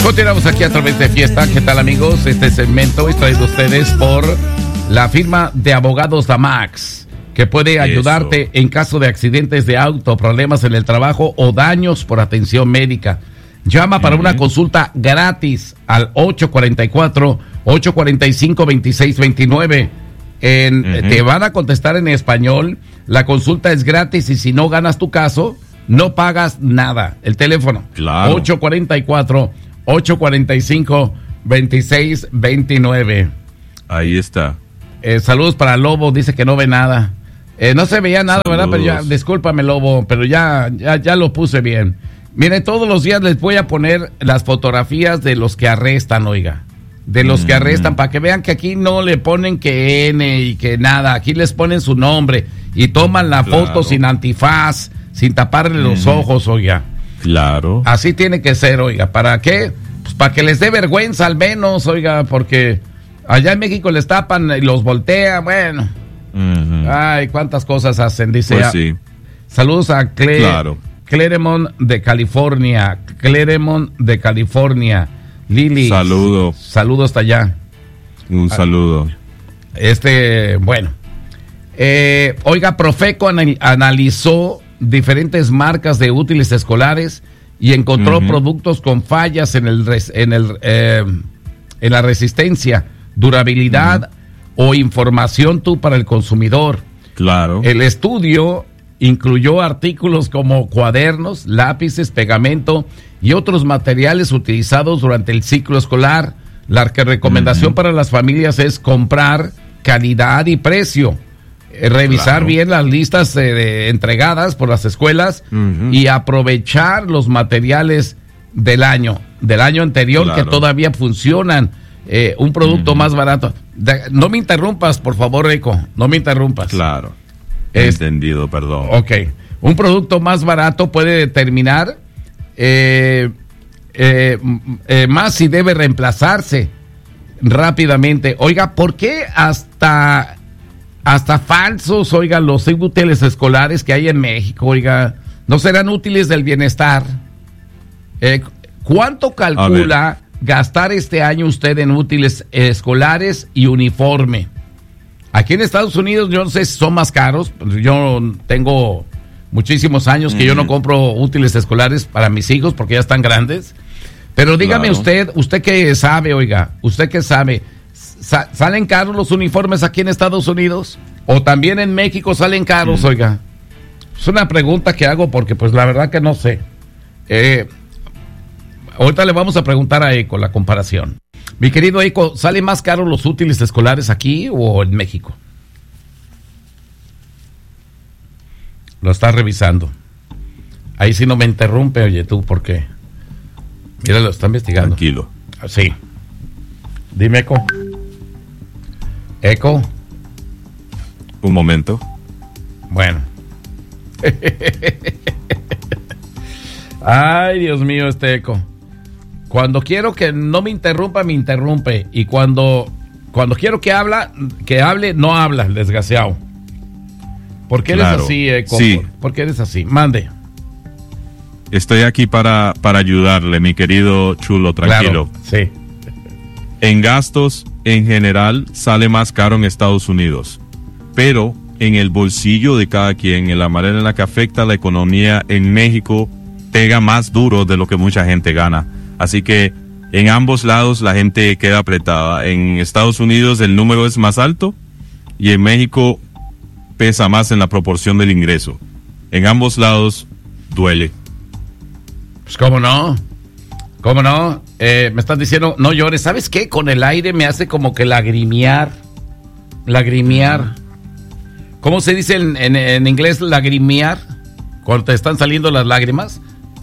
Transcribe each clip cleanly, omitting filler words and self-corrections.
Continuamos aquí a través de Fiesta. ¿Qué tal, amigos? Este segmento es traído a ustedes por la firma de abogados Damax, que puede ayudarte en caso de accidentes de auto, problemas en el trabajo o daños por atención médica. Llama para una consulta gratis al 844-845-2629. Te van a contestar en español. La consulta es gratis y si no ganas tu caso, no pagas nada. El teléfono, claro. 844-845-2629. Ahí está. Saludos para Lobo, dice que no ve nada. No se veía nada, saludos. ¿Verdad? Pero ya, discúlpame, Lobo, pero ya lo puse bien. Miren, todos los días les voy a poner las fotografías de los que arrestan, oiga. De los que arrestan, para que vean que aquí no le ponen que N y que nada. Aquí les ponen su nombre y toman la foto sin antifaz, sin taparle los ojos, oiga. Claro. Así tiene que ser, oiga. ¿Para qué? Pues para que les dé vergüenza al menos, oiga, porque allá en México les tapan y los voltean, bueno. Ay, cuántas cosas hacen, dice. Pues sí. Saludos a Claremont de California. Claremont de California. Lili. Saludos hasta allá. Un saludo. Bueno. Oiga, Profeco analizó diferentes marcas de útiles escolares y encontró productos con fallas en la resistencia, durabilidad o información para el consumidor. Claro. El estudio incluyó artículos como cuadernos, lápices, pegamento y otros materiales utilizados durante el ciclo escolar. La recomendación para las familias es comprar calidad y precio, revisar bien las listas entregadas por las escuelas y aprovechar los materiales del año anterior que todavía funcionan. Un producto más barato. No me interrumpas, por favor, Eco. No me interrumpas. Claro. Entendido, perdón. Ok. Un producto más barato puede determinar más si debe reemplazarse rápidamente. Oiga, ¿por qué hasta falsos, oiga, los útiles escolares que hay en México, oiga, no serán útiles del bienestar? ¿Cuánto calcula gastar este año usted en útiles escolares y uniforme? Aquí en Estados Unidos yo no sé si son más caros. Yo tengo muchísimos años que yo no compro útiles escolares para mis hijos porque ya están grandes. Pero dígame usted que sabe, oiga, usted que sabe, ¿salen caros los uniformes aquí en Estados Unidos? ¿O también en México salen caros, oiga? Es una pregunta que hago porque pues la verdad que no sé. Ahorita le vamos a preguntar a Eco la comparación. Mi querido Eco, ¿sale más caro los útiles escolares aquí o en México? Lo está revisando. Ahí sí no me interrumpe, oye tú, ¿por qué? Mira, lo está investigando. Tranquilo. Sí. Dime, Eco. Eco. Un momento. Bueno. Ay, Dios mío, Eco. Cuando quiero que no me interrumpa, me interrumpe. Y cuando quiero que hable, no habla, el desgraciado. ¿Por qué eres así, Eco? Sí. ¿Por qué eres así? Mande. Estoy aquí para ayudarle, mi querido chulo, tranquilo. Claro, sí. En gastos, en general, sale más caro en Estados Unidos. Pero en el bolsillo de cada quien, en la manera en la que afecta la economía en México, pega más duro de lo que mucha gente gana. Así que en ambos lados la gente queda apretada. En Estados Unidos el número es más alto y en México pesa más en la proporción del ingreso. En ambos lados duele. Pues cómo no. ¿Cómo no? Me estás diciendo, no llores. ¿Sabes qué? Con el aire me hace como que lagrimear. ¿Cómo se dice en inglés lagrimear? Cuando te están saliendo las lágrimas.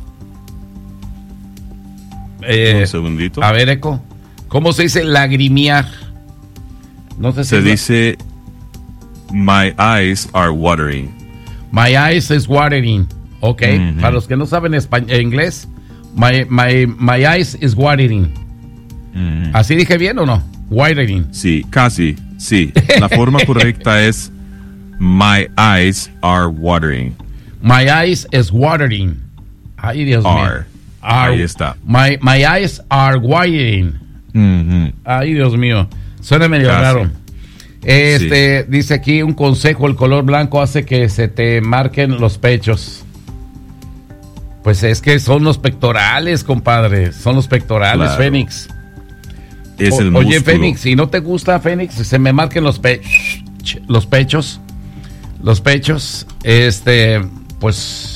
Un segundito. A ver, Eco. ¿Cómo se dice lagrimear? No sé si se dice my eyes are watering. My eyes is watering. Ok. Para los que no saben inglés, my eyes is watering. ¿Así dije bien o no? Watering. Sí, casi. Sí. La forma correcta es my eyes are watering. My eyes is watering. Ay, Dios mío. Ahí está. My eyes are watering. Ay, Dios mío. Suena medio raro. Dice aquí un consejo: el color blanco hace que se te marquen los pechos. Pues es que son los pectorales, compadre. Son los pectorales, claro. Fénix. Es el músculo. Oye, Fénix, si no te gusta, Fénix, se me marquen los pechos. Pues